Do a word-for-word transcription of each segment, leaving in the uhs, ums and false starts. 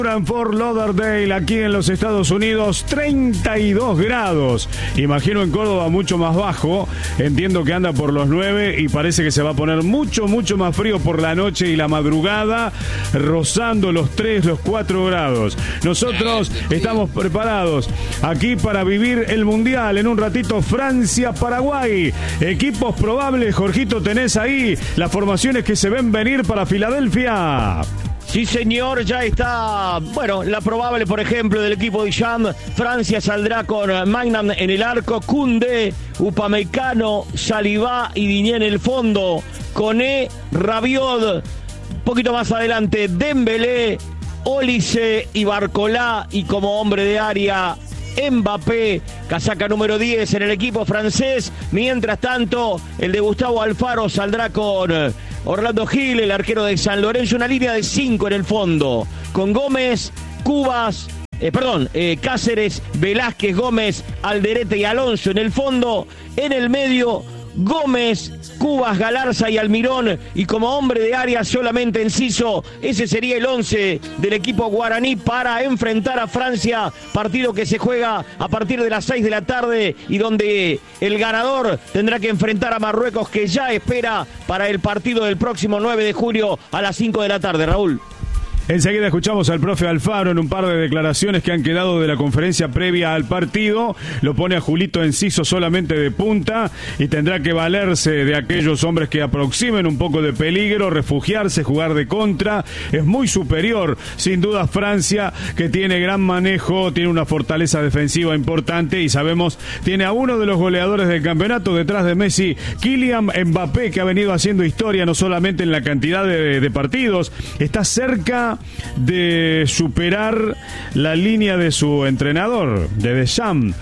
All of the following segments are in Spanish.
En Fort Lauderdale, aquí en los Estados Unidos, treinta y dos grados. Imagino en Córdoba mucho más bajo. Entiendo que anda por los nueve y parece que se va a poner mucho, mucho más frío por la noche y la madrugada, rozando los tres, los cuatro grados. Nosotros estamos preparados aquí para vivir el Mundial. En un ratito, Francia-Paraguay. Equipos probables, Jorgito, tenés ahí las formaciones que se ven venir para Filadelfia. Sí, señor, ya está, bueno, la probable, por ejemplo, del equipo de Jam. Francia saldrá con Magnum en el arco, Koundé, Upamecano, Saliba y Digne en el fondo, Koné, Rabiot, un poquito más adelante, Dembélé, Olise y Barcolá, y como hombre de área, Mbappé, casaca número diez en el equipo francés. Mientras tanto, el de Gustavo Alfaro saldrá con Orlando Gil, el arquero de San Lorenzo, una línea de cinco en el fondo, con Gómez, Cubas, eh, perdón, eh, Cáceres, Velázquez, Gómez, Alderete y Alonso en el fondo. En el medio, Gómez, Cubas, Galarza y Almirón, y como hombre de área solamente Enciso. Ese sería el once del equipo guaraní para enfrentar a Francia, partido que se juega a partir de las seis de la tarde y donde el ganador tendrá que enfrentar a Marruecos, que ya espera para el partido del próximo nueve de julio a las cinco de la tarde. Raúl. Enseguida escuchamos al profe Alfaro en un par de declaraciones que han quedado de la conferencia previa al partido. Lo pone a Julito Enciso solamente de punta y tendrá que valerse de aquellos hombres que aproximen un poco de peligro, refugiarse, jugar de contra. Es muy superior, sin duda, Francia, que tiene gran manejo, tiene una fortaleza defensiva importante y sabemos, tiene a uno de los goleadores del campeonato detrás de Messi, Kylian Mbappé, que ha venido haciendo historia no solamente en la cantidad de, de partidos, está cerca de superar la línea de su entrenador, de Deschamps,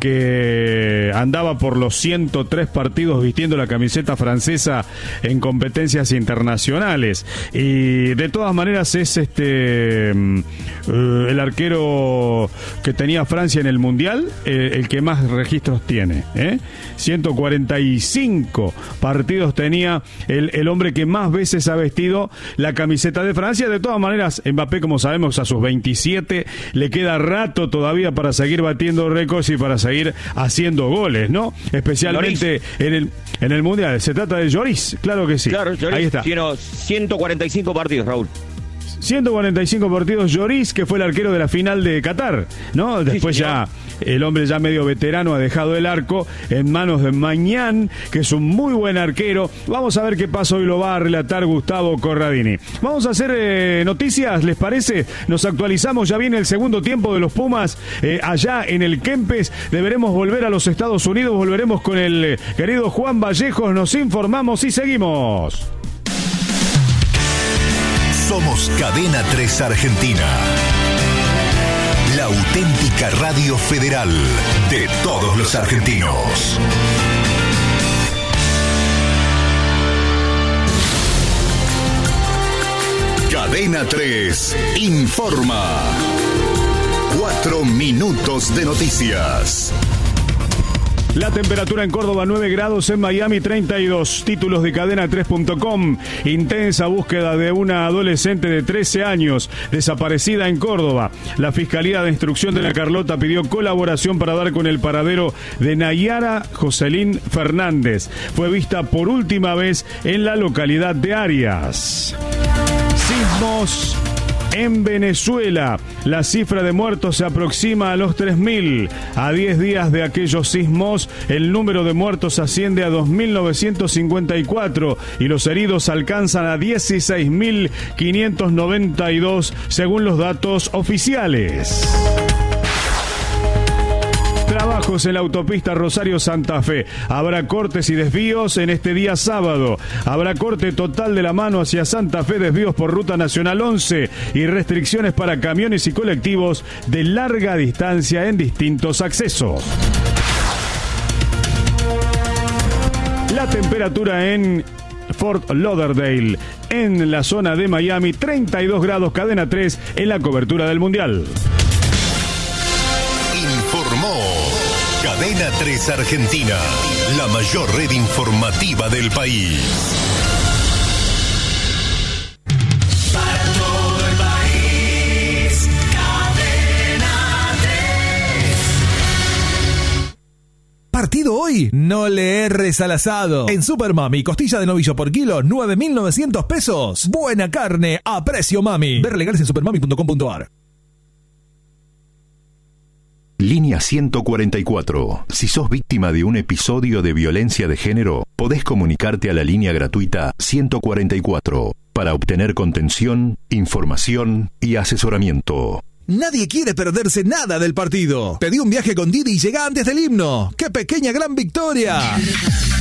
que andaba por los ciento tres partidos vistiendo la camiseta francesa en competencias internacionales. Y de todas maneras es este uh, el arquero que tenía Francia en el Mundial, eh, el que más registros tiene, ¿eh? ciento cuarenta y cinco partidos tenía el, el hombre que más veces ha vestido la camiseta de Francia. De todas maneras, Mbappé, como sabemos, a sus veintisiete le queda rato todavía para seguir batiendo récords y para seguir haciendo goles, ¿no? Especialmente en el, en el Mundial. Se trata de Lloris, claro que sí. Claro, Lloris. Ahí está. Tiene ciento cuarenta y cinco partidos, Raúl. ciento cuarenta y cinco partidos Lloris, que fue el arquero de la final de Qatar, ¿no? Después sí, ya el hombre ya medio veterano ha dejado el arco en manos de Mañán, que es un muy buen arquero. Vamos a ver qué pasa, hoy lo va a relatar Gustavo Corradini. Vamos a hacer eh, noticias, ¿les parece? Nos actualizamos, ya viene el segundo tiempo de los Pumas eh, allá en el Kempes. Deberemos volver a los Estados Unidos, volveremos con el eh, querido Juan Vallejos, nos informamos y seguimos. Somos Cadena tres Argentina, la auténtica radio federal de todos los argentinos. Cadena tres informa. Cuatro minutos de noticias. La temperatura en Córdoba nueve grados, en Miami treinta y dos. Títulos de cadena tres punto com. Intensa búsqueda de una adolescente de trece años desaparecida en Córdoba. La Fiscalía de Instrucción de La Carlota pidió colaboración para dar con el paradero de Nayara Joselín Fernández. Fue vista por última vez en la localidad de Arias. Sismos en Venezuela. La cifra de muertos se aproxima a los tres mil. A diez días de aquellos sismos, el número de muertos asciende a dos mil novecientos cincuenta y cuatro y los heridos alcanzan a dieciséis mil quinientos noventa y dos según los datos oficiales. Trabajos en la autopista Rosario-Santa Fe. Habrá cortes y desvíos en este día sábado. Habrá corte total de la mano hacia Santa Fe, desvíos por Ruta Nacional once y restricciones para camiones y colectivos de larga distancia en distintos accesos. La temperatura en Fort Lauderdale, en la zona de Miami, treinta y dos grados, cadena tres en la cobertura del Mundial. Informó Cadena tres Argentina, la mayor red informativa del país. Para todo el país, Hoy no le erres al asado. En Super Mami, costilla de novillo por kilo, nueve mil novecientos pesos. Buena carne a precio mami. Ver legales en supermami punto com punto ar. Línea ciento cuarenta y cuatro. Si sos víctima de un episodio de violencia de género, podés comunicarte a la línea gratuita ciento cuarenta y cuatro para obtener contención, información y asesoramiento. Nadie quiere perderse nada del partido. Pedí un viaje con Didi y llega antes del himno. ¡Qué pequeña gran victoria!